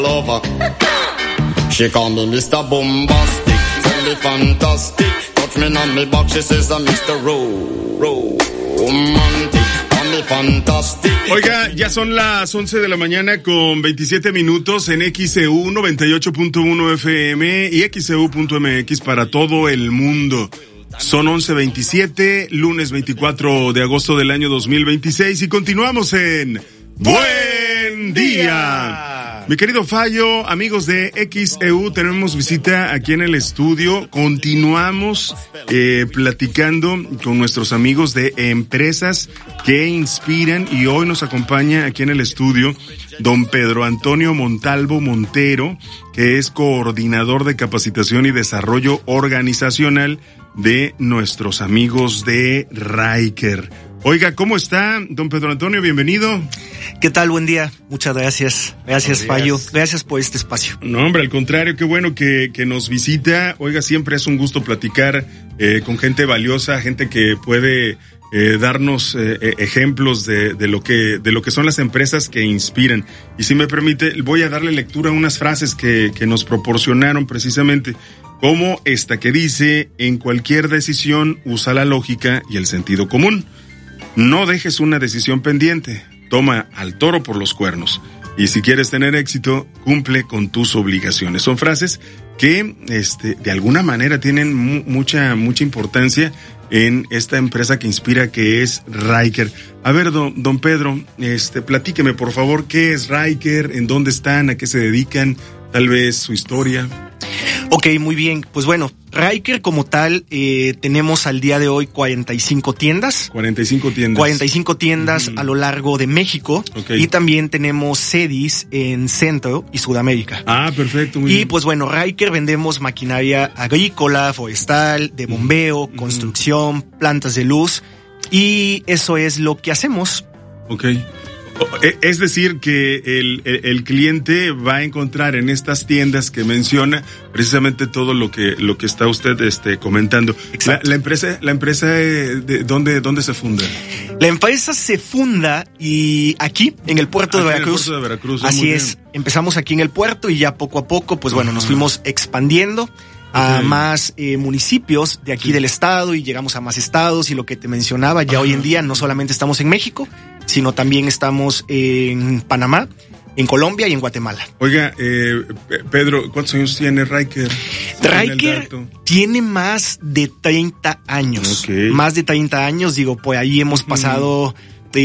lover. She call me Mr. Bombastic, tell me fantastic. Touch me on me back, she says I'm Mr. Romantic. Oiga, ya son las 11 de la mañana con 27 minutos en XEU 98.1 FM y XEU.mx para todo el mundo. Son 11:27, lunes 24 de agosto del año 2026 y continuamos en Buen Día. Mi querido Fallo, amigos de XEU, tenemos visita aquí en el estudio. Continuamos platicando con nuestros amigos de empresas que inspiran y hoy nos acompaña aquí en el estudio don Pedro Antonio Montalvo Montero, que es coordinador de capacitación y desarrollo organizacional de nuestros amigos de Ryker. Oiga, ¿cómo está, don Pedro Antonio? Bienvenido. ¿Qué tal? Buen día. Muchas gracias. Gracias, Fallo. Gracias por este espacio. No, hombre, al contrario, qué bueno que nos visita. Oiga, siempre es un gusto platicar con gente valiosa, gente que puede darnos ejemplos de lo que son las empresas que inspiran. Y si me permite, voy a darle lectura a unas frases que nos proporcionaron precisamente, como esta que dice: en cualquier decisión usa la lógica y el sentido común. No dejes una decisión pendiente, toma al toro por los cuernos. Y si quieres tener éxito, cumple con tus obligaciones. Son frases que de alguna manera tienen mucha importancia en esta empresa que inspira, que es Ryker. A ver, don Pedro, platíqueme por favor, ¿qué es Ryker? ¿En dónde están? ¿A qué se dedican? Tal vez su historia. Ok, muy bien. Pues bueno, Ryker como tal, tenemos al día de hoy 45 tiendas. 45 tiendas. A lo largo de México. Okay. Y también tenemos sedes en Centro y Sudamérica. Ah, perfecto, muy bien. Y pues bueno, Ryker vendemos maquinaria agrícola, forestal, de bombeo, construcción, plantas de luz. Y eso es lo que hacemos. Ok. Es decir, que el cliente va a encontrar en estas tiendas que menciona precisamente todo lo que está usted comentando. La empresa ¿de dónde se funda? La empresa se funda aquí en el puerto de Veracruz. En el puerto de Veracruz. Así es. Empezamos aquí en el puerto y ya poco a poco, pues bueno, nos fuimos expandiendo a más municipios de aquí del estado y llegamos a más estados, y lo que te mencionaba, ya hoy en día no solamente estamos en México, sino también estamos en Panamá, en Colombia y en Guatemala. Oiga, Pedro, ¿cuántos años tiene Ryker? Ryker tiene más de 30 años. Okay. Más de 30 años, digo, pues ahí hemos pasado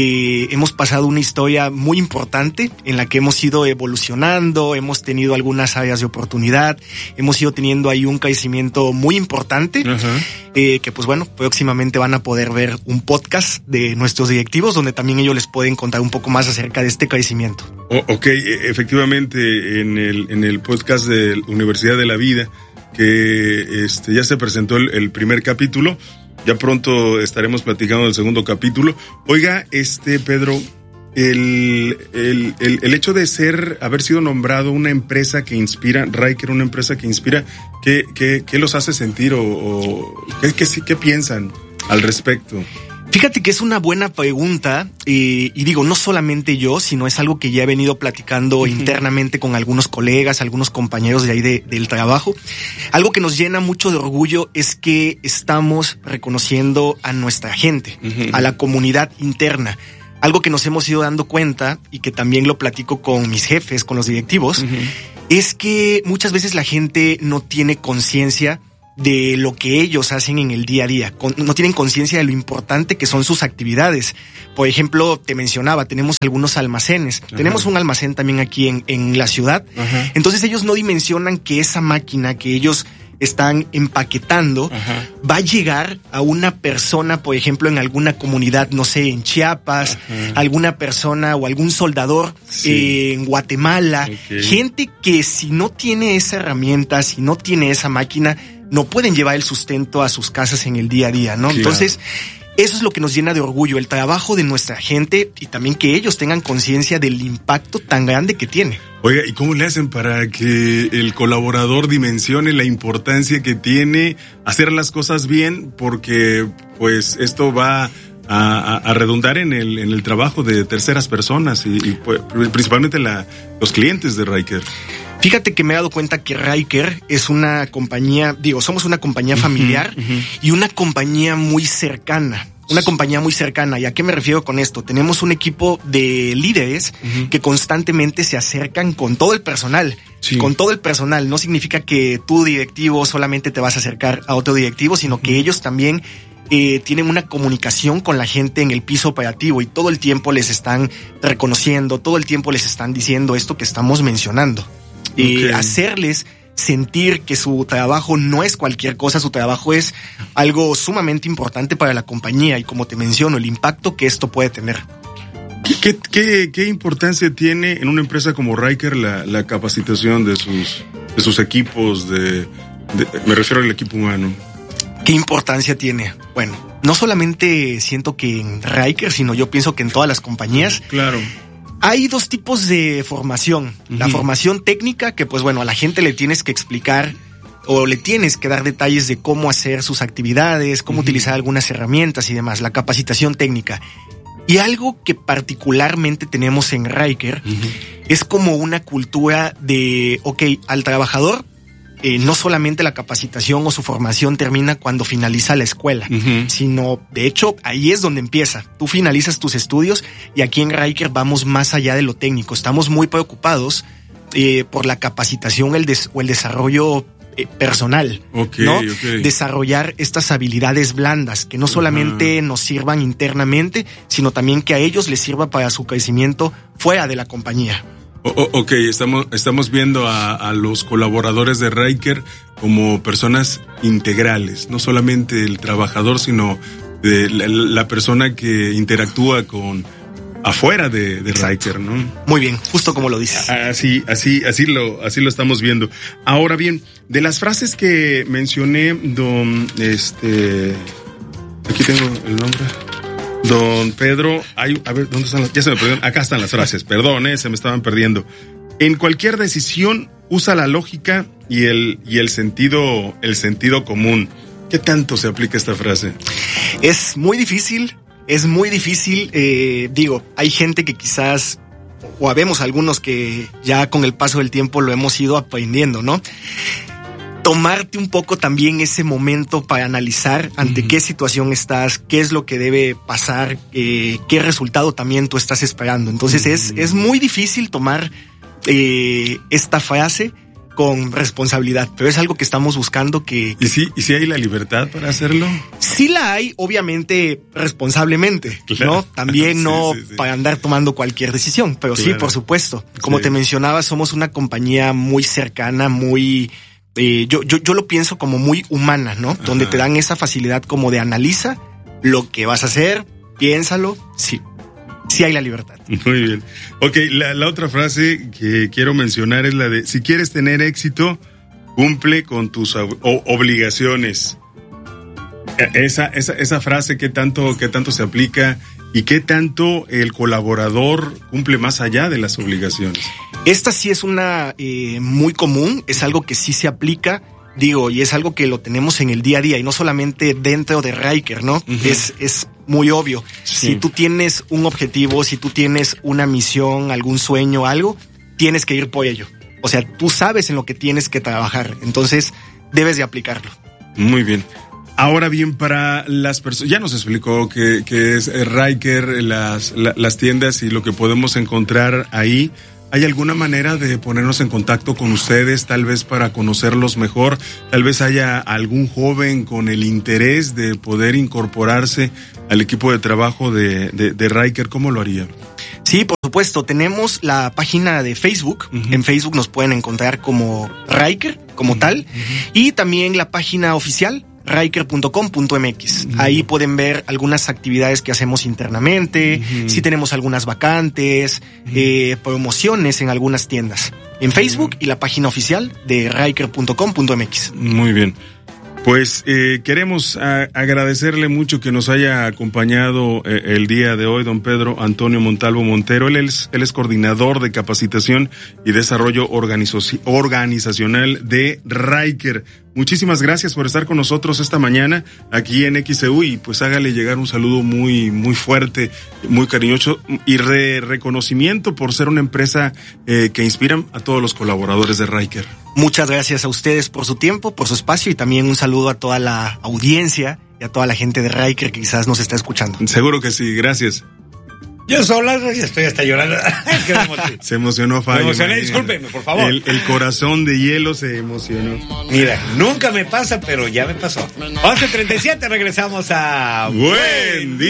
una historia muy importante en la que hemos ido evolucionando, hemos tenido algunas áreas de oportunidad, hemos ido teniendo ahí un crecimiento muy importante, que pues bueno, próximamente van a poder ver un podcast de nuestros directivos donde también ellos les pueden contar un poco más acerca de este crecimiento. Ok, efectivamente en el podcast de Universidad de la Vida, que ya se presentó el primer capítulo. Ya pronto estaremos platicando del segundo capítulo. Oiga, Pedro, el hecho de haber sido nombrado una empresa que inspira, Ryker, una empresa que inspira, ¿qué los hace sentir o qué piensan al respecto? Fíjate que es una buena pregunta, y digo, no solamente yo, sino es algo que ya he venido platicando internamente con algunos colegas, algunos compañeros de ahí del trabajo. Algo que nos llena mucho de orgullo es que estamos reconociendo a nuestra gente, a la comunidad interna. Algo que nos hemos ido dando cuenta, y que también lo platico con mis jefes, con los directivos, es que muchas veces la gente no tiene conciencia de lo que ellos hacen en el día a día. No tienen conciencia de lo importante que son sus actividades. Por ejemplo, te mencionaba, tenemos algunos almacenes. Tenemos un almacén también aquí en la ciudad. Entonces ellos no dimensionan que esa máquina que ellos están empaquetando va a llegar a una persona, por ejemplo, en alguna comunidad, no sé, en Chiapas, alguna persona o algún soldador en Guatemala. Gente que si no tiene esa herramienta, si no tiene esa máquina, no pueden llevar el sustento a sus casas en el día a día, ¿no? Claro. Entonces, eso es lo que nos llena de orgullo, el trabajo de nuestra gente, y también que ellos tengan conciencia del impacto tan grande que tiene. Oiga, ¿y cómo le hacen para que el colaborador dimensione la importancia que tiene hacer las cosas bien? Porque, pues, esto va a redundar en el trabajo de terceras personas y pues, principalmente los clientes de Ryker. Fíjate que me he dado cuenta que Ryker es una compañía, somos una compañía familiar y una compañía muy cercana. Una compañía muy cercana. ¿Y a qué me refiero con esto? Tenemos un equipo de líderes que constantemente se acercan con todo el personal. Sí. Con todo el personal. No significa que tú, directivo, solamente te vas a acercar a otro directivo, sino que ellos también tienen una comunicación con la gente en el piso operativo y todo el tiempo les están reconociendo, todo el tiempo les están diciendo esto que estamos mencionando. Hacerles sentir que su trabajo no es cualquier cosa, su trabajo es algo sumamente importante para la compañía y, como te menciono, el impacto que esto puede tener. ¿Qué importancia tiene en una empresa como Ryker la capacitación de sus equipos, me refiero al equipo humano? ¿Qué importancia tiene? Bueno, no solamente siento que en Ryker, sino yo pienso que en todas las compañías. Claro. Hay dos tipos de formación. La formación técnica, que pues bueno, a la gente le tienes que explicar o le tienes que dar detalles de cómo hacer sus actividades, cómo utilizar algunas herramientas y demás, la capacitación técnica. Y algo que particularmente tenemos en Ryker es como una cultura de, al trabajador, no solamente la capacitación o su formación termina cuando finaliza la escuela, sino, de hecho, ahí es donde empieza. Tú finalizas tus estudios y aquí en Ryker vamos más allá de lo técnico. Estamos muy preocupados por la capacitación o el desarrollo personal, ¿no? Desarrollar estas habilidades blandas que no solamente nos sirvan internamente, sino también que a ellos les sirva para su crecimiento fuera de la compañía. Estamos viendo a los colaboradores de Ryker como personas integrales, no solamente el trabajador, sino la persona que interactúa con afuera de Ryker, ¿no? Muy bien, justo como lo dices. Así lo estamos viendo. Ahora bien, de las frases que mencioné, aquí tengo el nombre. Don Pedro, a ver, ¿dónde están ya se me perdieron? Acá están las frases, perdón, se me estaban perdiendo. En cualquier decisión, usa la lógica y el sentido común. ¿Qué tanto se aplica esta frase? Es muy difícil. Hay gente que quizás, o habemos algunos que ya con el paso del tiempo lo hemos ido aprendiendo, ¿no? Tomarte un poco también ese momento para analizar ante qué situación estás, qué es lo que debe pasar, qué resultado también tú estás esperando. Entonces es muy difícil tomar esta frase con responsabilidad, pero es algo que estamos buscando que... ¿Y si hay la libertad para hacerlo? Sí la hay, obviamente, responsablemente, claro. ¿No? También no para andar tomando cualquier decisión, pero claro. Sí, por supuesto. Como te mencionaba, somos una compañía muy cercana, muy... Yo lo pienso como muy humana, ¿no? Ajá. Donde te dan esa facilidad como de analiza lo que vas a hacer, piénsalo, sí hay la libertad. Muy bien. La otra frase que quiero mencionar es la de, si quieres tener éxito, cumple con tus obligaciones. Esa frase, ¿qué tanto se aplica y qué tanto el colaborador cumple más allá de las obligaciones? Esta sí es una muy común, es algo que sí se aplica, y es algo que lo tenemos en el día a día y no solamente dentro de Ryker, ¿no? Es muy obvio. Sí. Si tú tienes un objetivo, si tú tienes una misión, algún sueño, algo, tienes que ir por ello. O sea, tú sabes en lo que tienes que trabajar, entonces debes de aplicarlo. Muy bien. Ahora bien, para las personas, ya nos explicó qué es Ryker, las tiendas y lo que podemos encontrar ahí. ¿Hay alguna manera de ponernos en contacto con ustedes, tal vez para conocerlos mejor? Tal vez haya algún joven con el interés de poder incorporarse al equipo de trabajo de Ryker. ¿Cómo lo haría? Sí, por supuesto. Tenemos la página de Facebook. En Facebook nos pueden encontrar como Ryker, como tal. Y también la página oficial, ryker.com.mx. Ahí pueden ver algunas actividades que hacemos internamente, si tenemos algunas vacantes, promociones en algunas tiendas. En Facebook y la página oficial de ryker.com.mx. Muy bien. Pues queremos agradecerle mucho que nos haya acompañado el día de hoy, don Pedro Antonio Montalvo Montero. Él es coordinador de capacitación y desarrollo organizacional de Ryker. Muchísimas gracias por estar con nosotros esta mañana aquí en XEU y pues hágale llegar un saludo muy, muy fuerte, muy cariñoso y reconocimiento por ser una empresa que inspira a todos los colaboradores de Ryker. Muchas gracias a ustedes por su tiempo, por su espacio y también un saludo a toda la audiencia y a toda la gente de Ryker que quizás nos está escuchando. Seguro que sí, gracias. Yo solo estoy hasta llorando. Se emocionó Fabio. Me emocioné, discúlpenme, por favor. El corazón de hielo se emocionó. Mira, nunca me pasa, pero ya me pasó. 11:37, regresamos a Buen día.